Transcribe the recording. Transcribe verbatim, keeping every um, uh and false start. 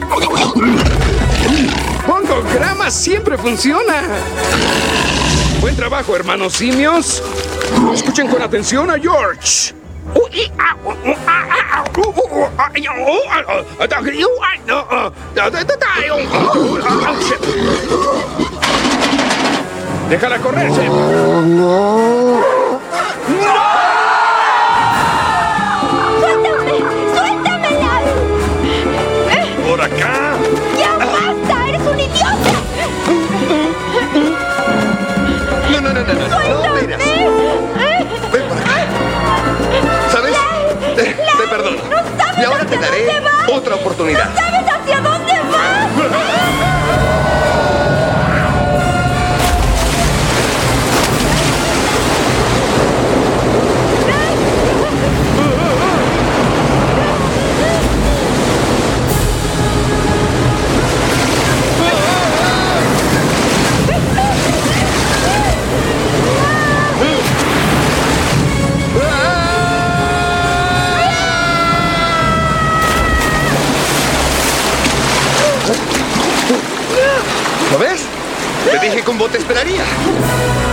¡Poncograma siempre funciona! Buen trabajo, hermanos simios. Escuchen con atención a George. ¡Déjala correr, Seth! ¡No! ¡Suéltame! ¡Suéltamela! ¡Por acá! ¡Ya basta! ¡Eres un idiota! No, no, no, no, no. No, mira. Ven para acá. ¿Sabes? Te, te perdono. ¡No sabes Y ahora hacia te daré dónde vas! otra oportunidad. ¡No sabes hacia dónde vas! ¿Lo ves? Te dije que un bote esperaría.